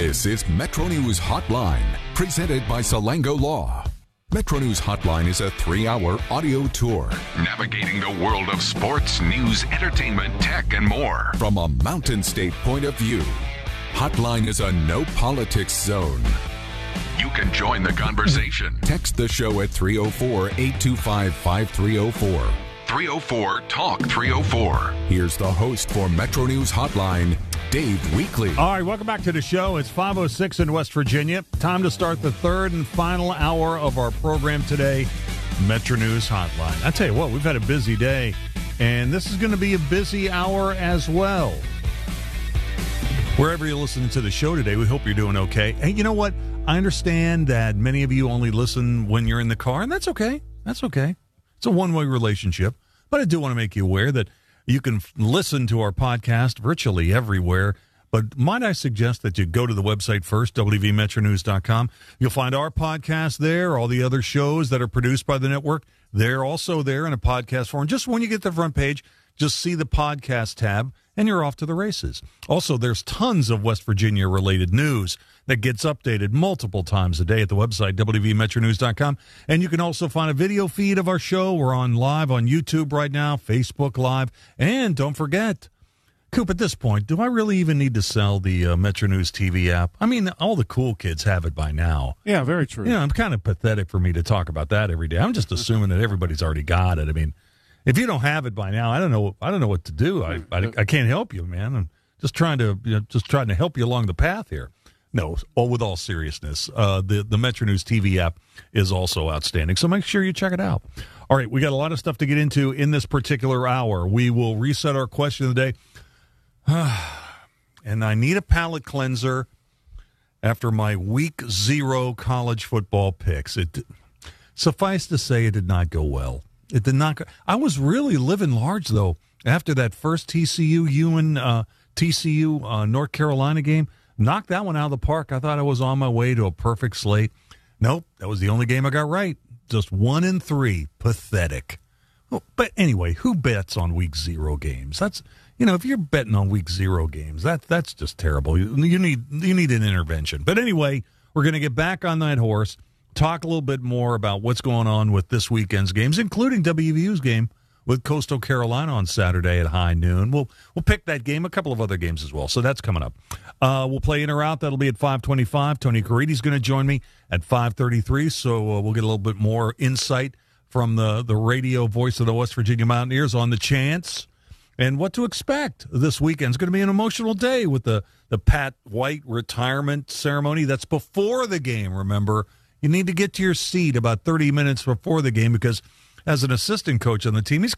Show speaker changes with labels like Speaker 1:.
Speaker 1: This is Metro News Hotline, presented by Salango Law. Metro News Hotline is a 3-hour audio tour navigating the world of sports, news, entertainment, tech, and more from a Mountain State point of view. Hotline is a no politics zone. You can join the conversation. Text the show at 304-825-5304. 304-TALK-304. Here's the host for Metro News Hotline, Dave Weekley.
Speaker 2: All right, welcome back to the show. It's 5:06 in West Virginia. Time to start the third and final hour of our program today, Metro News Hotline. I tell you what, we've had a busy day, and this is going to be a busy hour as well. Wherever you're listening to the show today, we hope you're doing okay. Hey, you know what? I understand that many of you only listen when you're in the car, and that's okay. That's okay. It's a one-way relationship. But I do want to make you aware that you can listen to our podcast virtually everywhere. But might I suggest that you go to the website first, wvmetronews.com. You'll find our podcast there, all the other shows that are produced by the network. They're also there in a podcast form. Just when you get to the front page, just see the podcast tab, and you're off to the races. Also, there's tons of West Virginia-related news that gets updated multiple times a day at the website, wvmetronews.com. And you can also find a video feed of our show. We're on live on YouTube right now, Facebook Live. And don't forget, Coop, at this point, do I really even need to sell the Metro News TV app? I mean, all the cool kids have it by now.
Speaker 3: Yeah, very true.
Speaker 2: You know, I'm kind of pathetic for me to talk about that every day. I'm just assuming that everybody's already got it. I mean, if you don't have it by now, I don't know what to do. I can't help you, man. I'm just trying to help you along the path here. No, with all seriousness, the Metro News TV app is also outstanding. So make sure you check it out. All right, we got a lot of stuff to get into in this particular hour. We will reset our question of the day. And I need a palate cleanser after my week 0 college football picks. Suffice to say, it did not go well. It did not go. I was really living large, though, after that first TCU North Carolina game. Knocked that one out of the park. I thought I was on my way to a perfect slate. Nope, that was the only game I got right. Just 1-3. Pathetic. Oh, but anyway, who bets on week 0 games? That's, if you're betting on week 0 games, that's just terrible. You need an intervention. But anyway, we're going to get back on that horse, talk a little bit more about what's going on with this weekend's games, including WVU's game with Coastal Carolina on Saturday at high noon. We'll pick that game, a couple of other games as well. So that's coming up. We'll play in or out. That'll be at 5:25. Tony Caridi's going to join me at 5:33. So we'll get a little bit more insight from the radio voice of the West Virginia Mountaineers on the chance and what to expect this weekend. It's going to be an emotional day with the Pat White retirement ceremony. That's before the game, remember. You need to get to your seat about 30 minutes before the game because as an assistant coach on the team, he's